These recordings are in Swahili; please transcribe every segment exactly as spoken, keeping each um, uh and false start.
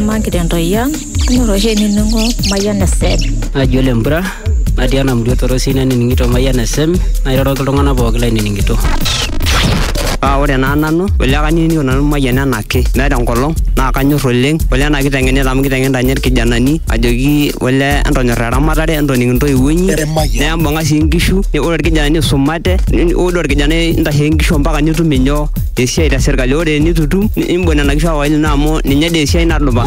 Margaret Ntoya noroje ninungo Mayan Sem ajole mbra Adiana mdiotoro sina niningito Mayan Sem nairoro kiltungana pooki lainingito. Ah, ore naa nanu, ole kanini nanu Mayan enake, meeta enkolong, naa kanyor oleng, ole ena kiteng'enita amu kiteng'enita ninye irkijanani, ajoki ole entonyor eramatare, entoning intoiwuo inyi, nembung'a sii nkishu, ore irkijanani isumate, ore irkijanani intashe nkishu mpaka nitum inyoo esiai te serkali, ore enitu itum, nimbung' nena kishu awaili naa amu ninye dii esiai nadupa.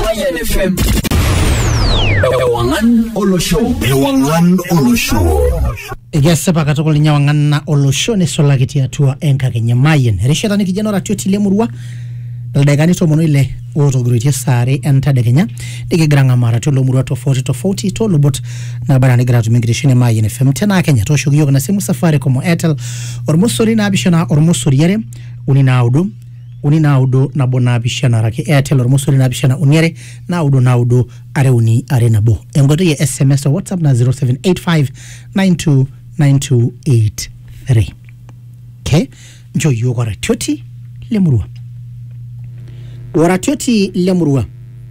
Ewangan olosho, ewangan olosho. Egesipa katukul ninye ewangan na olosho nesulaki atua enkakenya Mayen. Erishata nikijana oratioti lemurua ildaikani tomon ile otogiroitie sare entadekenya nikigira ng'amara tolomurua tofauti tofauti tolubot nabara nigira atumie nkitesheni Mayen F M tena Kenya toshoki yiok na simu Safaricom Airtel ormosori naapishana ormosori are uni naudo uni naudo nabo naapishana raki Airtel ormosori naapishana uniare naudo naudo are uni are nabo engoto ye S M S or WhatsApp na zero seven eight five nine two nine two eight three. Okay, njo yiok oratioti lemurua oratioti lemurua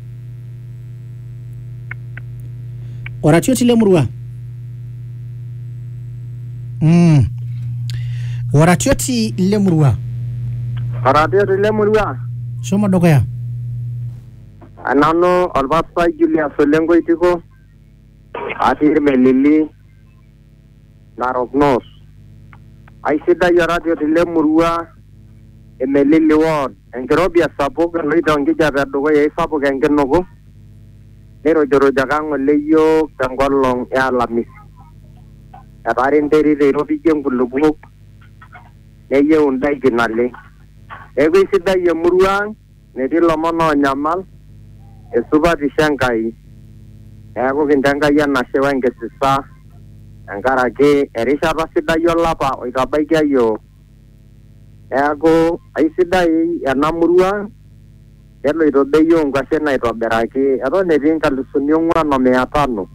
oratioti lemurua mm oratioti lemurua oratioti lemurua soma dokoya anano Olpastai Julius Olenkoitiko atii Melili Narok North aisidai oratioti lemurua Emelili ward enkirobi sapuk eloito enkijape edukuya sapuk enkinoko neirojorojaka ng'ole yiok tenkolong e Alamisi etaara enterit eiropijie nkulupuok neyieu indaiki naleng neeku eisidai emurua ang netii ilomon oonyamal esupatisho Enkai neeku kincho Enkai enashe wenkisisa tenkaraki erishata sidai olapa oitabaikia yiok neeku aisidai ena murua eloito bei oonkwashen aitobiraki eton etii nkalusuni ong'uan o mia tano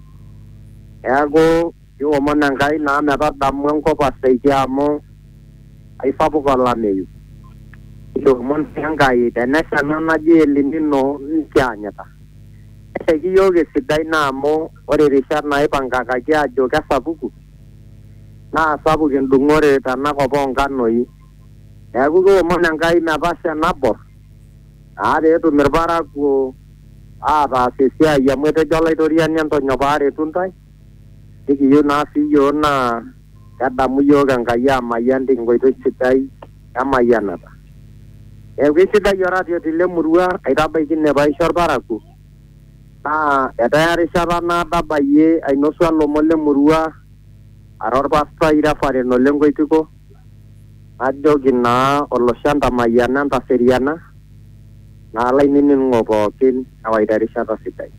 neeku kiomon Enkai naa metadamu enkop asaiki amu aisapuk olameyu kiomon Enkai tenesha ena naji El Nino nikianyita eshaiki yiok esidai naa amu ore irishat naipangakaki ajo kesapuku naa sapuk endung'ore tenakop oonkanoi neeku kiomon Enkai metasha nabor naa peetum irparakuo ataas esiai amu etejo olaitoriani entonyok paaretu ntae nikiyieu naa sii yiok naa kedamu yiok Enkai amayian tenkoitoi sidai emayianata neeku eisidai oratioti lemurua aitabaiki nepaisho irparakuo naa etaa erishata naadabayie ainosu alomon lemurua ara orpastai Reverend Olenkoitiko ajoki naa olosho entamayiana entaseriana naa lainining'o pookin ewaita erishata sidai.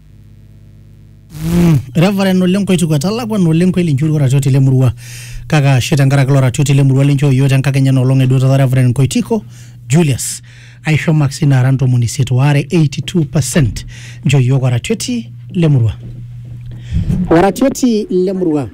Mm, Reverend Olenkoitiko etalakwan oleng kweli nchuru oratioti lemurua kaka ashe tenkaraki oratioti lemurua lincho yiok tenkakenya nolong edu tata Reverend Koitiko Julius aisho Maxina aran tomoni isiet waare eighty-two percent ncho yiok oratioti lemurua oratioti lemurua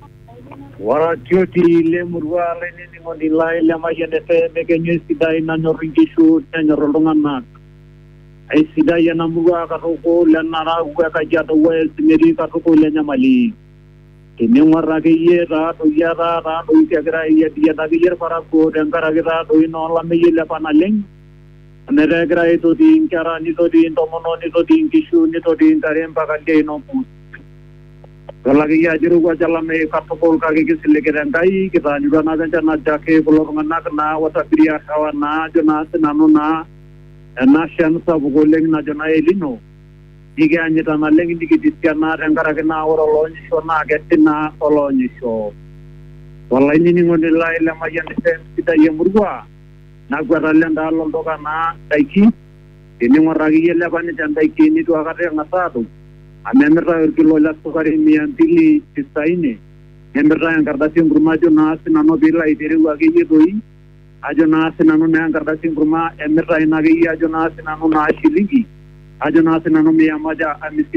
Waratioti lemurua lainining'o nilai le Mayan F M ekenyu esidai nanyor inkishu nenyor iltung'anak aisidai ena murua katukul enaraku e Kajiado West metii katukul enyamali tening'orr akeyie taadoi ata taadoi kegira ayietiyiet akeyie irparakuo tenkaraki taadoi naa olameyu ilepa naleng netaa egira aitoti inkera nitoti intomonok nitoti inkishu nitoti intare mpaka ildein ompus idol akeyie ajo irowuaja olameyu katukul kake kisiligita Enkai kitaanyutua naa enchan najo ake kulo tung'anak naa otabiria hawa naa ajo naa sinanu naa ena shan sapuk oleng najo naa El Nino nikianyita naleng nikitisia naa tenkaraki naa ore oloonyisho naa kesi naa oloonyisho olainining'oni lai le Mayan F M sidai emurua nakweta lendaalo olduka naa ndaiki tening'orr akeyie ilepa ninche ndaiki nitu akata eng'as atum amu emirtae orkilo le sukari mia mbili tisaini nemirtae enkardasi enkurma ajo naa sinanu piilo aitereu akeyie doi ajo naa sinanu naa enkardasi enkurma emirtae ina akeyie ajo naa sinanu naa shilingi ajo naa sinanu mia moja hamsini